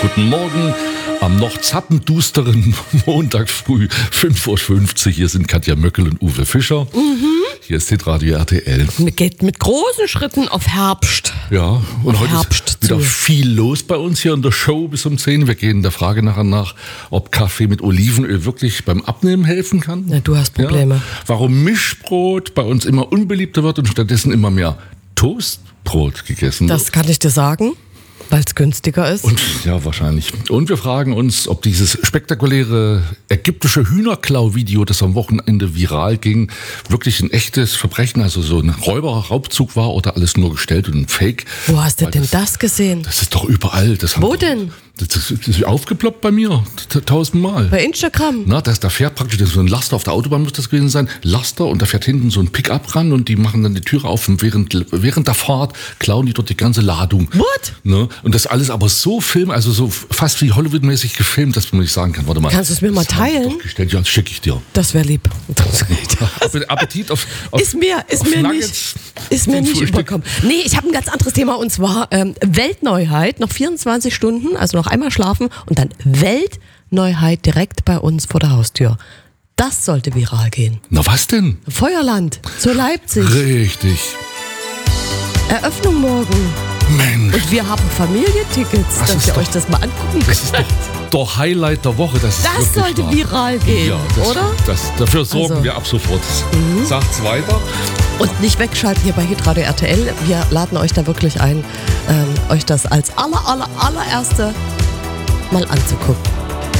Guten Morgen am noch zappendusteren Montag früh, 5:50 Uhr. Hier sind Katja Möckel und Uwe Fischer. Hier ist Hitradio RTL. Geht mit großen Schritten auf Herbst. Ja, und heute Herbst ist wieder zu. viel los bei uns hier in der Show bis um 10. Wir gehen der Frage nachher nach, ob Kaffee mit Olivenöl wirklich beim Abnehmen helfen kann. Na, du hast Probleme. Ja, warum Mischbrot bei uns immer unbeliebter wird und stattdessen immer mehr Toastbrot gegessen wird. Das kann ich dir sagen, weil es günstiger ist. Und ja, wahrscheinlich. Und wir fragen uns, ob dieses spektakuläre ägyptische Hühnerklau-Video, das am Wochenende viral ging, wirklich ein echtes Verbrechen, also so ein Räuberraubzug war oder alles nur gestellt und ein Fake. Wo hast du Weil denn das gesehen? Das ist doch überall. Wo denn? Das ist aufgeploppt bei mir, 1000-mal. Bei Instagram? Na, da fährt praktisch so ein Laster auf der Autobahn, muss das gewesen sein, Laster, und da fährt hinten so ein Pickup ran und die machen dann die Türe auf und während der Fahrt klauen die dort die ganze Ladung. What? Ne? Und das alles aber so also so fast wie Hollywood-mäßig gefilmt, dass man nicht sagen kann, warte mal. Kannst du es mir mal das haben die teilen? doch gestellt. Ja, das schicke ich dir. Das wäre lieb. Appetit auf Ist mir Nuggets nicht zum Frühstück. überkommen. Nee, ich habe ein ganz anderes Thema, und zwar Weltneuheit. Noch 24 Stunden, also noch einmal schlafen und dann Weltneuheit direkt bei uns vor der Haustür. Das sollte viral gehen. Na, was denn? Feuerland zu Leipzig. Richtig. Eröffnung morgen. Mensch, Und wir haben Familientickets, Das dass ist ihr doch- euch das mal angucken das könnt. ist doch der Highlight der Woche. Das Das wirklich sollte wahr. viral gehen, Ja, oder? Dafür sorgen Also. wir ab sofort. Sagt's weiter. Und nicht wegschalten hier bei Hitradio RTL. Wir laden euch da wirklich ein, euch das als allererste mal anzugucken.